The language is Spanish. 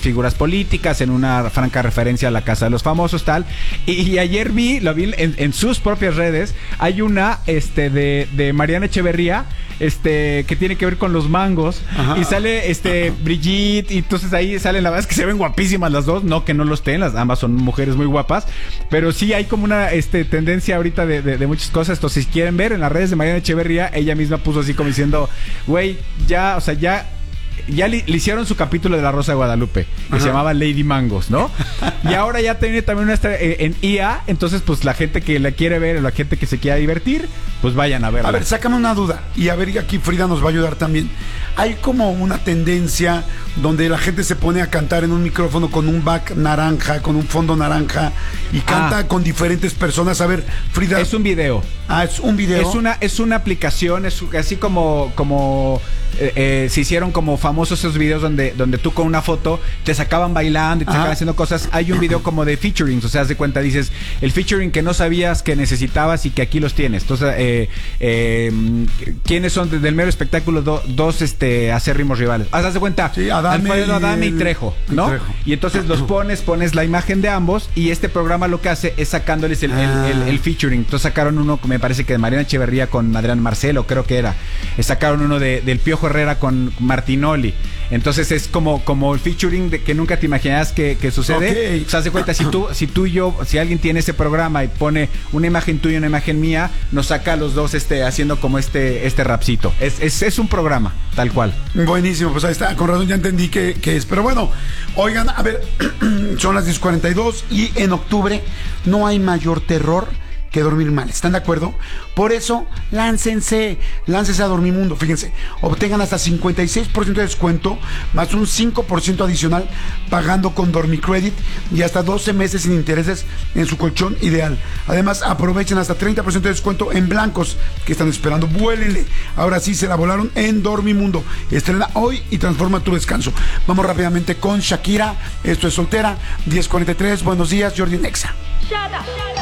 figuras políticas, en una franca referencia a la Casa de los Famosos, tal. Y ayer lo vi en sus propias redes. Hay una de Mariana Echeverría, que tiene que ver con los mangos. Ajá. Y sale Brigitte, y entonces ahí salen, la verdad es que se ven guapísimas las dos, no que no los estén, ambas son mujeres muy guapas, pero sí hay como una tendencia ahorita de muchas cosas. Entonces, si quieren ver en las redes de Mariana Echeverría, ella misma puso así como diciendo, güey, ya le hicieron su capítulo de La Rosa de Guadalupe, que se llamaba Lady Mangos, ¿no? Y ahora ya tiene también una en IA. Entonces, pues la gente que la quiere ver, o la gente que se quiera divertir, pues vayan a verla. A ver, sácame una duda, y a ver, y aquí Frida nos va a ayudar también. Hay como una tendencia donde la gente se pone a cantar en un micrófono con un back naranja, con un fondo naranja, y canta con diferentes personas. A ver, Frida. Es un video. Es un video. Es una aplicación, es así como se hicieron como famosos esos videos donde tú con una foto te sacaban bailando y te sacaban haciendo cosas. Hay un video como de featurings, o sea, haz de cuenta, dices, el featuring que no sabías que necesitabas y que aquí los tienes. Entonces, ¿quiénes son del mero espectáculo? Dos acérrimos rivales. Haz de cuenta, sí, Adame y Trejo, ¿no? Y entonces los pones la imagen de ambos, y este programa lo que hace es sacándoles el featuring. Entonces sacaron uno, me parece que de Mariana Echeverría con Adrián Marcelo, creo que era. Sacaron uno del Piojo Herrera con Martinoli. Entonces es como el featuring de que nunca te imaginabas que sucede. Okay. O sea, haz de cuenta, si tú y yo, si alguien tiene ese programa y pone una imagen tuya y una imagen mía, nos saca a los dos haciendo como este rapcito. Es un programa, tal cual. Buenísimo, pues ahí está, con razón ya entendí que es. Pero bueno, oigan, a ver, son las 10:42 y en octubre no hay mayor terror que dormir mal, ¿están de acuerdo? Por eso, láncense a Dormimundo. Fíjense, obtengan hasta 56% de descuento, más un 5% adicional pagando con Dormicredit, y hasta 12 meses sin intereses en su colchón ideal. Además, aprovechen hasta 30% de descuento en blancos que están esperando. Vuélenle. Ahora sí se la volaron en Dormimundo. Estrena hoy y transforma tu descanso. Vamos rápidamente con Shakira. Esto es Soltera, 10:43. Buenos días, Jordi Nexa.